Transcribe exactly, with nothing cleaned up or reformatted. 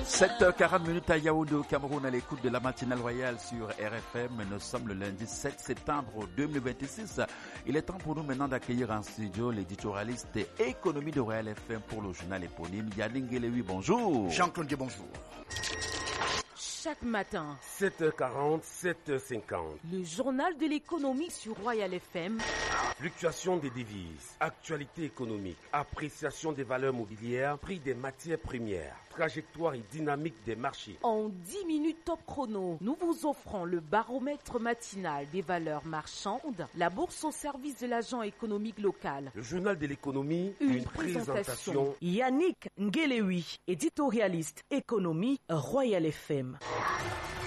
sept heures quarante minutes à Yaoundé au Cameroun, à l'écoute de la matinale royale sur R F M. Nous sommes le lundi sept septembre deux mille vingt-six. Il est temps pour nous maintenant d'accueillir en studio l'éditorialiste économie de Royal F M pour le journal éponyme, Yannick Ngelewi. Bonjour. Jean-Claude, bonjour. Chaque matin, sept heures quarante, sept heures cinquante. Le journal de l'économie sur Royal F M. Fluctuation des devises, actualité économique, appréciation des valeurs mobilières, prix des matières premières, trajectoire et dynamique des marchés. En dix minutes top chrono, nous vous offrons le baromètre matinal des valeurs marchandes, la bourse au service de l'agent économique local. Le journal de l'économie, une, une présentation. présentation. Yannick Ngelewi, éditorialiste économie Royal F M.